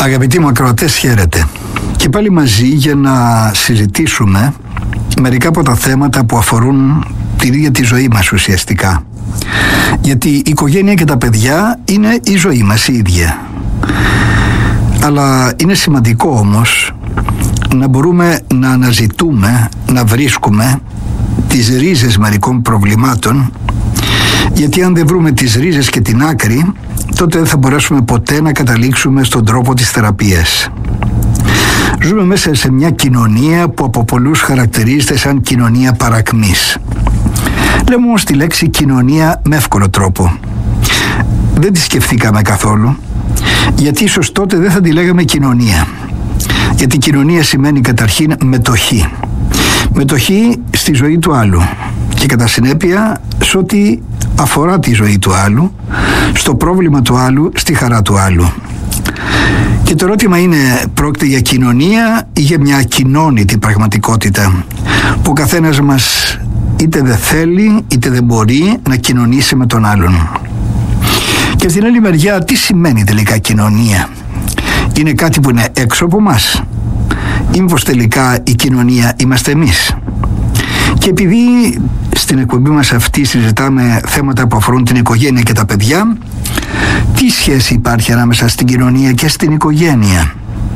Αγαπητοί μου ακροατές, χαίρετε. Και πάλι μαζί για να συζητήσουμε μερικά από τα θέματα που αφορούν την ίδια τη ζωή μας ουσιαστικά. Γιατί η οικογένεια και τα παιδιά είναι η ζωή μας η ίδια. Αλλά είναι σημαντικό όμως να μπορούμε να αναζητούμε, να βρίσκουμε τις ρίζες μερικών προβλημάτων, γιατί αν δεν βρούμε τις ρίζες και την άκρη, τότε δεν θα μπορέσουμε ποτέ να καταλήξουμε στον τρόπο της θεραπείας. Ζούμε μέσα σε μια κοινωνία που από πολλούς χαρακτηρίζεται σαν κοινωνία παρακμής. Λέμε όμως τη λέξη κοινωνία με εύκολο τρόπο. Δεν τη σκεφτήκαμε καθόλου, γιατί ίσως τότε δεν θα τη λέγαμε κοινωνία. Γιατί κοινωνία σημαίνει καταρχήν μετοχή. Μετοχή στη ζωή του άλλου και κατά συνέπεια σε ό,τι αφορά τη ζωή του άλλου, στο πρόβλημα του άλλου, στη χαρά του άλλου. Και το ερώτημα είναι, πρόκειται για κοινωνία ή για μια ακοινώνητη πραγματικότητα που ο καθένας μας είτε δεν θέλει είτε δεν μπορεί να κοινωνήσει με τον άλλον. Και στην άλλη μεριά, τι σημαίνει τελικά κοινωνία? Είναι κάτι που είναι έξω από μας ή μήπως τελικά η κοινωνία είμαστε εμείς? Και επειδή στην εκπομπή μας αυτή συζητάμε θέματα που αφορούν την οικογένεια και τα παιδιά, τι σχέση υπάρχει ανάμεσα στην κοινωνία και στην οικογένεια?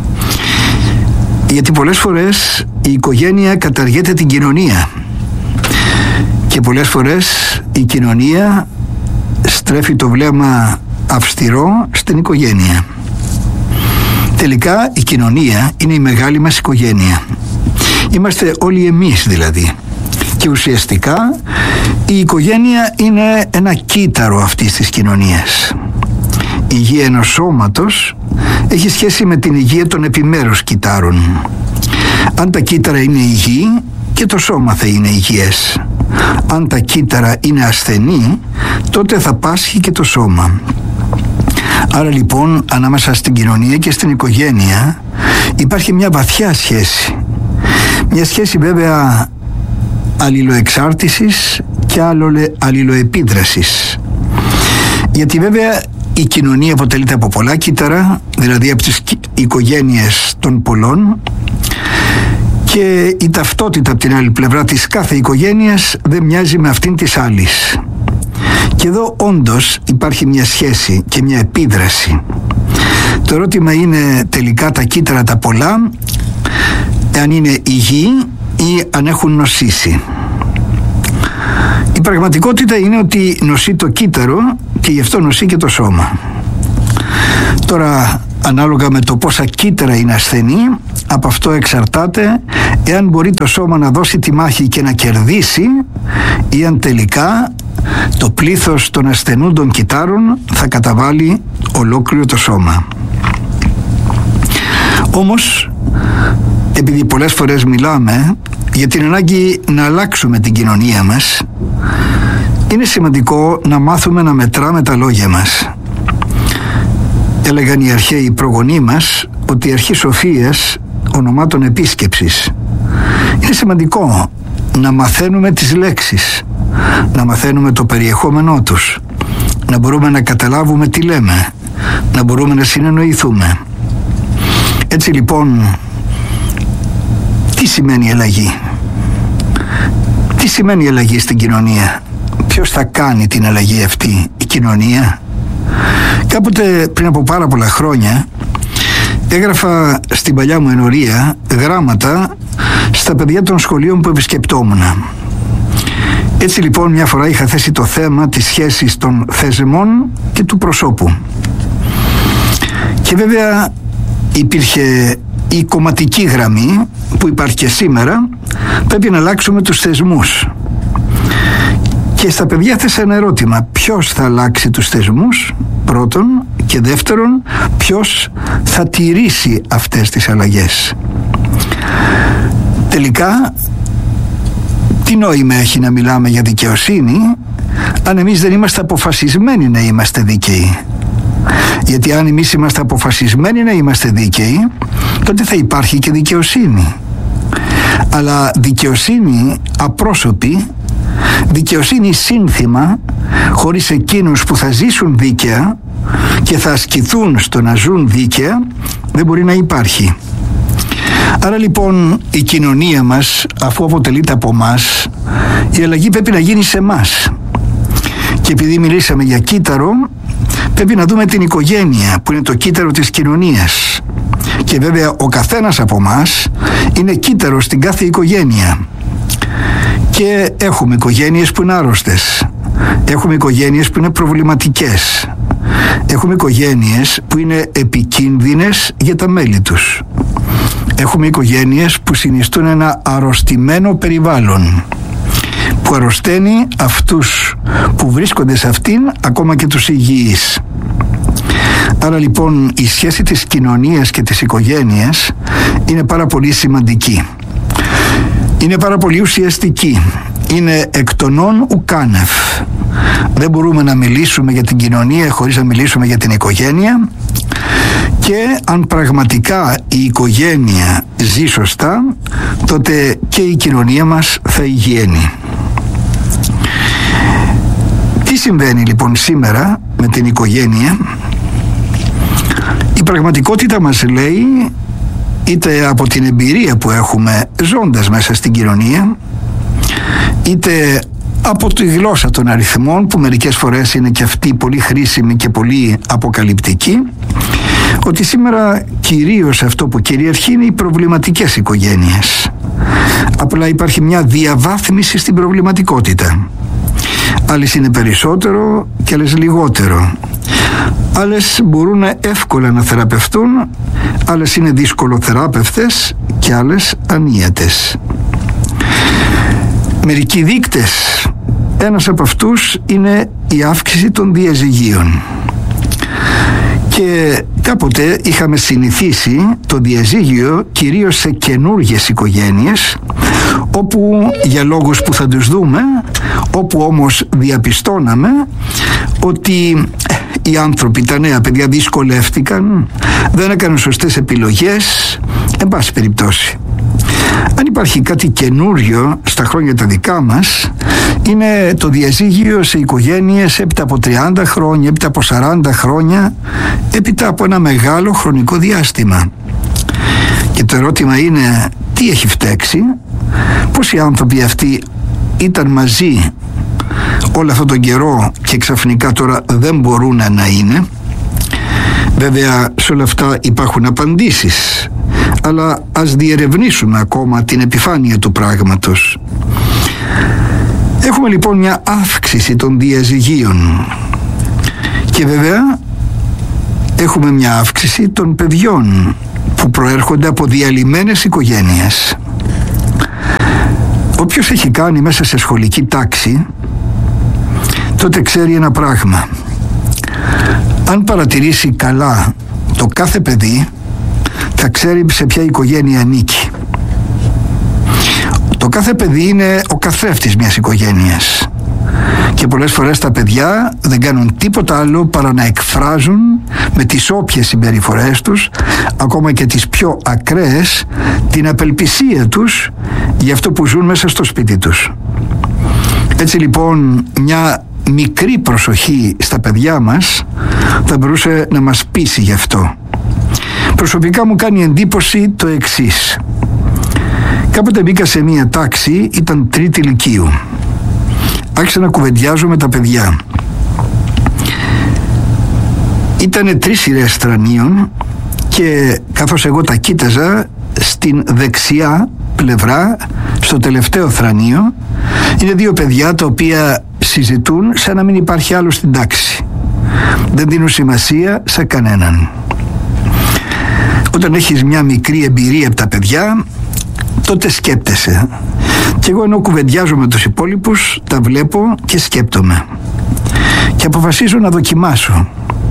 Γιατί πολλές φορές η οικογένεια καταργείται την κοινωνία και πολλές φορές η κοινωνία στρέφει το βλέμμα αυστηρό στην οικογένεια. Τελικά η κοινωνία είναι η μεγάλη μας οικογένεια. Είμαστε όλοι εμείς δηλαδή. Και ουσιαστικά η οικογένεια είναι ένα κύτταρο αυτής της κοινωνίας. Η υγεία ενός σώματος έχει σχέση με την υγεία των επιμέρους κυττάρων. Αν τα κύτταρα είναι υγιή, και το σώμα θα είναι υγιές. Αν τα κύτταρα είναι ασθενή, τότε θα πάσχει και το σώμα. Άρα λοιπόν ανάμεσα στην κοινωνία και στην οικογένεια υπάρχει μια βαθιά σχέση. Μια σχέση βέβαια αλληλοεξάρτησης και αλληλοεπίδρασης. Γιατί βέβαια η κοινωνία αποτελείται από πολλά κύτταρα, δηλαδή από τις οικογένειες των πολλών, και η ταυτότητα από την άλλη πλευρά της κάθε οικογένειας δεν μοιάζει με αυτήν της άλλης. Και εδώ όντως υπάρχει μια σχέση και μια επίδραση. Το ερώτημα είναι τελικά τα κύτταρα τα πολλά, αν είναι υγιή ή αν έχουν νοσήσει. Η πραγματικότητα είναι ότι νοσεί το κύτταρο και γι' αυτό νοσεί και το σώμα. Τώρα, ανάλογα με το πόσα κύτταρα είναι ασθενή, από αυτό εξαρτάται εάν μπορεί το σώμα να δώσει τη μάχη και να κερδίσει ή αν τελικά το πλήθος των ασθενούντων κυττάρων θα καταβάλει ολόκληρο το σώμα. Όμως, επειδή πολλές φορές μιλάμε για την ανάγκη να αλλάξουμε την κοινωνία μας, είναι σημαντικό να μάθουμε να μετράμε τα λόγια μας. Έλεγαν οι αρχαίοι προγονείς μας ότι η αρχή σοφίας ονομάτων επίσκεψης. Είναι σημαντικό να μαθαίνουμε τις λέξεις, να μαθαίνουμε το περιεχόμενό τους, να μπορούμε να καταλάβουμε τι λέμε, να μπορούμε να συνεννοηθούμε. Έτσι λοιπόν, τι σημαίνει αλλαγή? Τι σημαίνει αλλαγή στην κοινωνία? Ποιος θα κάνει την αλλαγή αυτή? Η κοινωνία? Κάποτε πριν από πάρα πολλά χρόνια έγραφα στην παλιά μου ενορία γράμματα στα παιδιά των σχολείων που επισκεπτόμουν. Έτσι λοιπόν μια φορά είχα θέσει το θέμα της σχέσης των θεσμών και του προσώπου. Και βέβαια υπήρχε η κομματική γραμμή που υπάρχει και σήμερα, πρέπει να αλλάξουμε τους θεσμούς. Και στα παιδιά θέσα ένα ερώτημα: ποιος θα αλλάξει τους θεσμούς, πρώτον, και δεύτερον, ποιος θα τηρήσει αυτές τις αλλαγές? Τελικά, τι νόημα έχει να μιλάμε για δικαιοσύνη αν εμείς δεν είμαστε αποφασισμένοι να είμαστε δίκαιοι? Γιατί αν εμείς είμαστε αποφασισμένοι να είμαστε δίκαιοι, τότε θα υπάρχει και δικαιοσύνη. Αλλά δικαιοσύνη απρόσωπη, δικαιοσύνη σύνθημα, χωρίς εκείνους που θα ζήσουν δίκαια, και θα ασκηθούν στο να ζουν δίκαια δεν μπορεί να υπάρχει. Άρα λοιπόν η κοινωνία μας, αφού αποτελείται από μας, η αλλαγή πρέπει να γίνει σε μας. Και επειδή μιλήσαμε για κύτταρο, πρέπει να δούμε την οικογένεια που είναι το κύτταρο της κοινωνίας. Και βέβαια ο καθένας από μας είναι κύτταρο στην κάθε οικογένεια. Και έχουμε οικογένειες που είναι άρρωστες. Έχουμε οικογένειες που είναι προβληματικές. Έχουμε οικογένειες που είναι επικίνδυνες για τα μέλη τους. Έχουμε οικογένειες που συνιστούν ένα αρρωστημένο περιβάλλον, που αρρωσταίνει αυτούς που βρίσκονται σε αυτήν, ακόμα και τους υγιείς. Άρα λοιπόν η σχέση της κοινωνίας και της οικογένειας είναι πάρα πολύ σημαντική. Είναι πάρα πολύ ουσιαστική. Είναι εκ των ον ουκάνευ. Δεν μπορούμε να μιλήσουμε για την κοινωνία χωρίς να μιλήσουμε για την οικογένεια, και αν πραγματικά η οικογένεια ζει σωστά, τότε και η κοινωνία μας θα υγιένει. Τι συμβαίνει λοιπόν σήμερα με την οικογένεια? Η πραγματικότητα μας λέει, είτε από την εμπειρία που έχουμε ζώντας μέσα στην κοινωνία, είτε από τη γλώσσα των αριθμών, που μερικές φορές είναι και αυτή πολύ χρήσιμη και πολύ αποκαλυπτική, ότι σήμερα κυρίως αυτό που κυριαρχεί είναι οι προβληματικές οικογένειες. Απλά υπάρχει μια διαβάθμιση στην προβληματικότητα. Άλλες είναι περισσότερο και άλλες λιγότερο. Άλλες μπορούν εύκολα να θεραπευτούν, άλλες είναι δυσκολοθεράπευτες και άλλες ανίατες. Μερικοί δείκτες, ένας από αυτούς είναι η αύξηση των διαζυγίων. Και κάποτε είχαμε συνηθίσει το διαζύγιο κυρίως σε καινούργιες οικογένειες, όπου για λόγους που θα τους δούμε, όπου όμως διαπιστώναμε ότι οι άνθρωποι, τα νέα παιδιά, δυσκολεύτηκαν, δεν έκαναν σωστές επιλογές, εν πάση περιπτώσει. Αν υπάρχει κάτι καινούριο στα χρόνια τα δικά μας, είναι το διαζύγιο σε οικογένειες έπειτα από 30 χρόνια, έπειτα από 40 χρόνια, έπειτα από ένα μεγάλο χρονικό διάστημα. Και το ερώτημα είναι, τι έχει φταίξει? Πώς οι άνθρωποι αυτοί ήταν μαζί όλο αυτόν τον καιρό και ξαφνικά τώρα δεν μπορούν να είναι? Βέβαια σε όλα αυτά υπάρχουν απαντήσεις, αλλά ας διερευνήσουμε ακόμα την επιφάνεια του πράγματος. Έχουμε λοιπόν μια αύξηση των διαζυγίων και βέβαια έχουμε μια αύξηση των παιδιών που προέρχονται από διαλυμένες οικογένειες. Όποιος έχει κάνει μέσα σε σχολική τάξη, τότε ξέρει ένα πράγμα. Αν παρατηρήσει καλά το κάθε παιδί, θα ξέρει σε ποια οικογένεια ανήκει. Το κάθε παιδί είναι ο καθρέφτης μιας οικογένειας. Και πολλές φορές τα παιδιά δεν κάνουν τίποτα άλλο παρά να εκφράζουν με τις όποιες συμπεριφορές τους, ακόμα και τις πιο ακραίες, την απελπισία τους για αυτό που ζουν μέσα στο σπίτι τους. Έτσι λοιπόν μια μικρή προσοχή στα παιδιά μας θα μπορούσε να μας πείσει γι' αυτό. Προσωπικά μου κάνει εντύπωση το εξής. Κάποτε μπήκα σε μία τάξη, ήταν τρίτη λυκείου. Άρχισα να κουβεντιάζω με τα παιδιά. Ήτανε 3 σειρές θρανίων και καθώς εγώ τα κοίταζα, στην δεξιά πλευρά, στο τελευταίο θρανίο, είναι 2 παιδιά τα οποία συζητούν σαν να μην υπάρχει άλλο στην τάξη. Δεν δίνουν σημασία σε κανέναν. Όταν έχεις μια μικρή εμπειρία από τα παιδιά, τότε σκέπτεσαι. Και εγώ ενώ κουβεντιάζω με τους υπόλοιπους, τα βλέπω και σκέπτομαι. Και αποφασίζω να δοκιμάσω.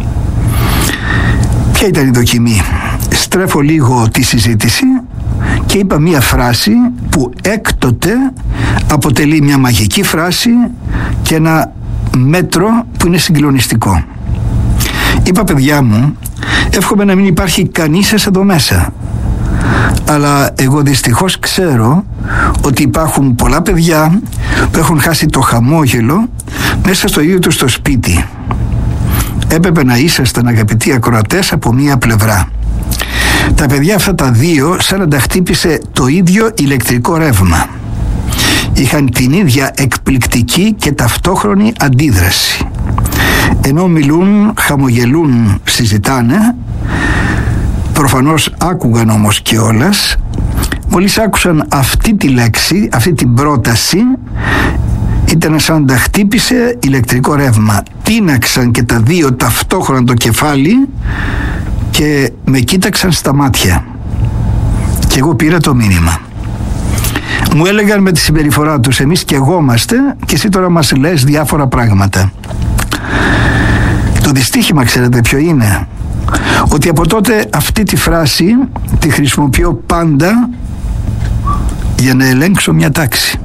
Ποια ήταν η δοκιμή? Στρέφω λίγο τη συζήτηση και είπα μία φράση που έκτοτε αποτελεί μια μαγική φράση και ένα μέτρο που είναι συγκλονιστικό. Είπα, παιδιά μου, εύχομαι να μην υπάρχει κανείς εδώ μέσα. Αλλά εγώ δυστυχώς ξέρω ότι υπάρχουν πολλά παιδιά που έχουν χάσει το χαμόγελο μέσα στο ίδιο τους το σπίτι. έπρεπε να ήσασταν, αγαπητοί ακροατές, από μία πλευρά. Τα παιδιά αυτά τα δύο σαν να τα χτύπησε το ίδιο ηλεκτρικό ρεύμα. Είχαν την ίδια εκπληκτική και ταυτόχρονη αντίδραση. Ενώ μιλούν, χαμογελούν, συζητάνε, προφανώς άκουγαν όμως κιόλας. Μόλις άκουσαν αυτή τη λέξη, αυτή την πρόταση, ήταν σαν να τα χτύπησε ηλεκτρικό ρεύμα. Τίναξαν και τα δύο ταυτόχρονα το κεφάλι και με κοίταξαν στα μάτια. Και εγώ πήρα το μήνυμα. Μου έλεγαν με τη συμπεριφορά τους, εμείς καιγόμαστε και εσύ τώρα μας λες διάφορα πράγματα. Το δυστύχημα, ξέρετε ποιο είναι? Ότι από τότε αυτή τη φράση τη χρησιμοποιώ πάντα για να ελέγξω μια τάξη.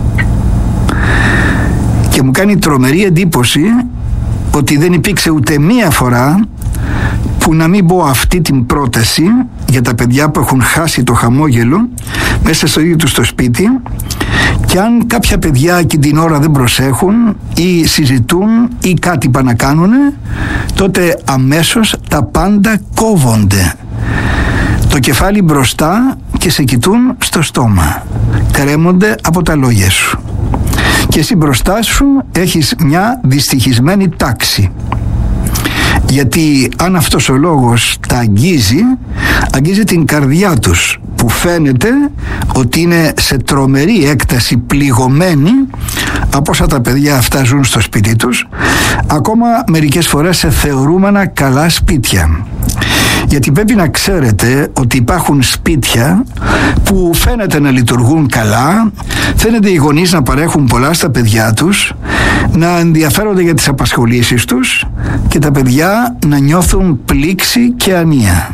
Και μου κάνει τρομερή εντύπωση ότι δεν υπήρξε ούτε μία φορά που να μην πω αυτή την πρόταση για τα παιδιά που έχουν χάσει το χαμόγελο μέσα στο ίδιο τους το σπίτι, και αν κάποια παιδιά εκείνη την ώρα δεν προσέχουν ή συζητούν ή κάτι πάνε να κάνουν, τότε αμέσως τα πάντα κόβονται. Το κεφάλι μπροστά και σε κοιτούν στο στόμα. Κρέμονται από τα λόγια σου. Και εσύ μπροστά σου έχεις μια δυστυχισμένη τάξη. Γιατί αν αυτός ο λόγος τα αγγίζει την καρδιά τους, που φαίνεται ότι είναι σε τρομερή έκταση πληγωμένη από όσα τα παιδιά αυτά ζουν στο σπίτι τους, ακόμα μερικές φορές σε θεωρούμενα καλά σπίτια. Γιατί πρέπει να ξέρετε ότι υπάρχουν σπίτια που φαίνεται να λειτουργούν καλά, φαίνεται οι γονείς να παρέχουν πολλά στα παιδιά τους, να ενδιαφέρονται για τις απασχολήσεις τους και τα παιδιά να νιώθουν πλήξη και ανία.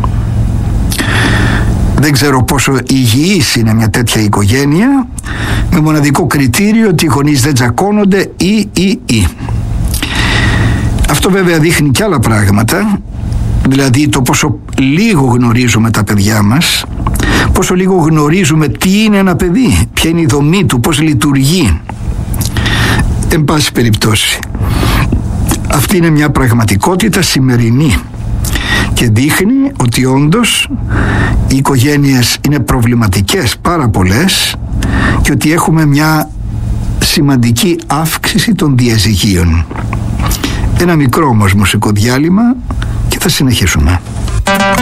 Δεν ξέρω πόσο υγιής είναι μια τέτοια οικογένεια, με μοναδικό κριτήριο ότι οι γονείς δεν τσακώνονται ή. Αυτό βέβαια δείχνει και άλλα πράγματα, δηλαδή το πόσο λίγο γνωρίζουμε τα παιδιά μας, πόσο λίγο γνωρίζουμε τι είναι ένα παιδί, ποια είναι η δομή του, πώς λειτουργεί. Εν πάση περιπτώσει, αυτή είναι μια πραγματικότητα σημερινή και δείχνει ότι όντως οι οικογένειες είναι προβληματικές πάρα πολλές και ότι έχουμε μια σημαντική αύξηση των διαζυγίων. Ένα μικρό όμως μουσικό διάλειμμα και θα συνεχίσουμε.